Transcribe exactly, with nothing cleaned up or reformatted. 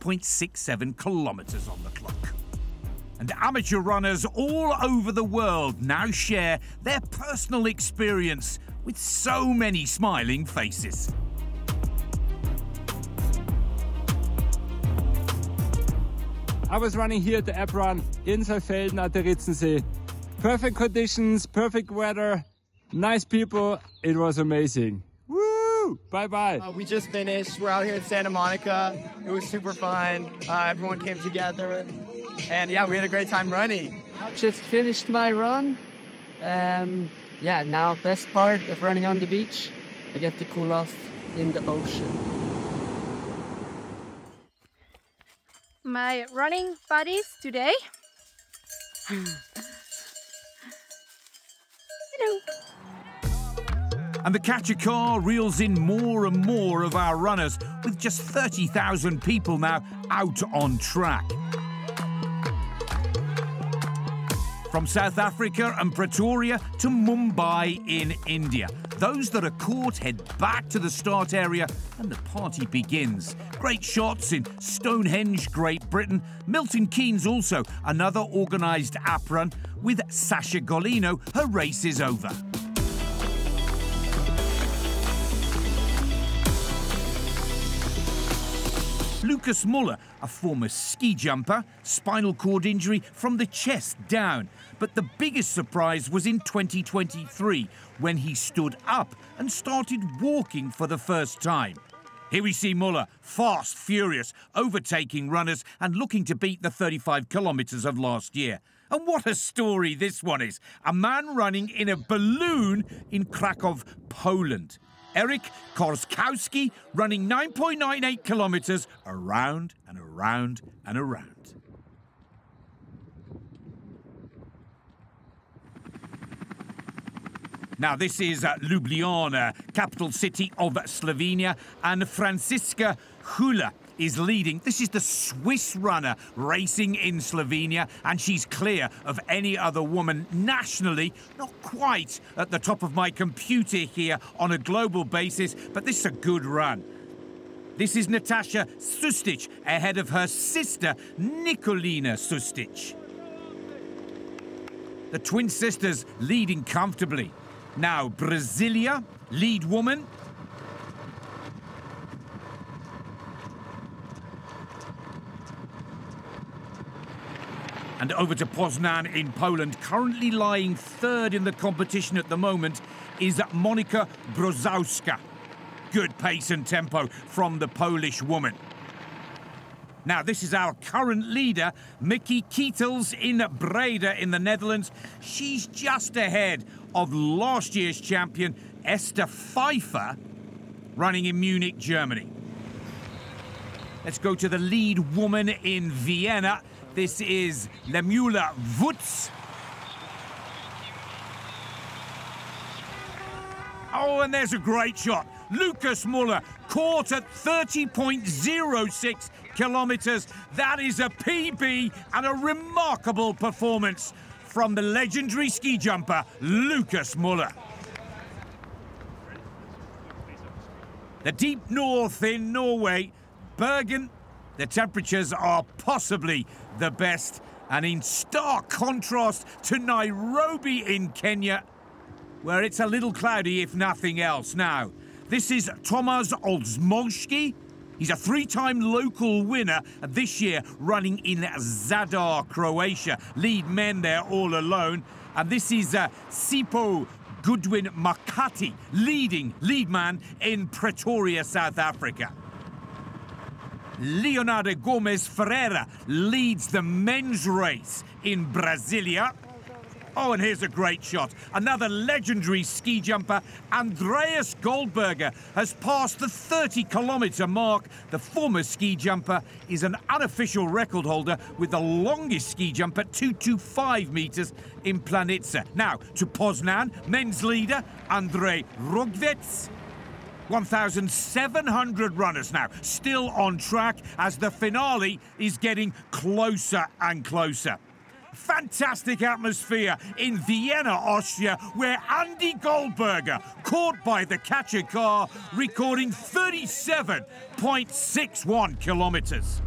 point six seven kilometres on the clock. And amateur runners all over the world now share their personal experience with so many smiling faces. I was running here at the App Run in Saalfelden at the Ritzensee. Perfect conditions, perfect weather, nice people. It was amazing. Woo! Bye-bye. Uh, we just finished. We're out here at Santa Monica. It was super fun. Uh, everyone came together. And yeah, we had a great time running. I just finished my run. Um, yeah, now best part of running on the beach. I get to cool off in the ocean. My running buddies today. Hello. And the Catcher Car reels in more and more of our runners, with just thirty thousand people now out on track. From South Africa and Pretoria to Mumbai in India. Those that are caught head back to the start area and the party begins. Great shots in Stonehenge, Great Britain. Milton Keynes also, another organised app run. With Sasha Golino, her race is over. Lucas Muller, a former ski jumper, spinal cord injury from the chest down. But the biggest surprise was in twenty twenty-three, when he stood up and started walking for the first time. Here we see Muller, fast, furious, overtaking runners and looking to beat the thirty-five kilometres of last year. And what a story this one is. A man running in a balloon in Krakow, Poland. Eric Korskowski running nine point nine eight kilometres around and around and around. Now, this is uh, Ljubljana, capital city of Slovenia, and Franziska Hula is leading. This is the Swiss runner racing in Slovenia, and she's clear of any other woman nationally. Not quite at the top of my computer here on a global basis, but this is a good run. This is Natasha Sustic ahead of her sister Nikolina Sustic. The twin sisters leading comfortably. Now Brasilia, lead woman. And over to Poznan in Poland. Currently lying third in the competition at the moment is Monika Brozowska. Good pace and tempo from the Polish woman. Now, this is our current leader, Mickey Kietels in Breda in the Netherlands. She's just ahead of last year's champion, Esther Pfeiffer, running in Munich, Germany. Let's go to the lead woman in Vienna. This is Lemula Wutz. Oh, and there's a great shot. Lucas Muller caught at thirty point oh six kilometres. That is a P B and a remarkable performance from the legendary ski jumper, Lucas Muller. The deep north in Norway, Bergen, the temperatures are possibly the best, and in stark contrast to Nairobi in Kenya, where it's a little cloudy if nothing else. Now, this is Tomasz Olzmoski. He's a three-time local winner this year running in Zadar, Croatia. Lead men there all alone. And this is uh, Sipo Goodwin Makati, leading lead man in Pretoria, South Africa. Leonardo Gomes Ferreira leads the men's race in Brasilia. Oh, and here's a great shot. Another legendary ski jumper, Andreas Goldberger, has passed the thirty kilometre mark. The former ski jumper is an unofficial record holder with the longest ski jump at two hundred twenty-five metres in Planica. Now, to Poznan, men's leader, Andrzej Rogwec. one thousand seven hundred runners now, still on track as the finale is getting closer and closer. Fantastic atmosphere in Vienna, Austria, where Andy Goldberger, caught by the Catcher Car, recording thirty-seven point six one kilometres.